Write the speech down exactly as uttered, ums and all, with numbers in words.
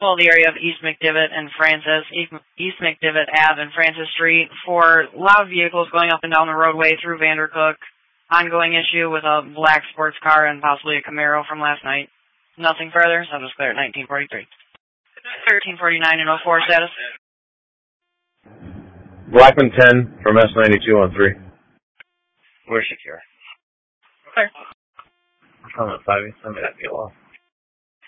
well, the area of East McDivitt and Francis, East McDivitt Ave and Francis Street for loud vehicles going up and down the roadway through Vandercook. Ongoing issue with a black sports car and possibly a Camaro from last night. Nothing further, so I'm just clear at nineteen forty-three. thirteen forty-nine and oh four status. Blackman ten from S ninety-two on three. We're secure. Clear. I'm at five eight seven.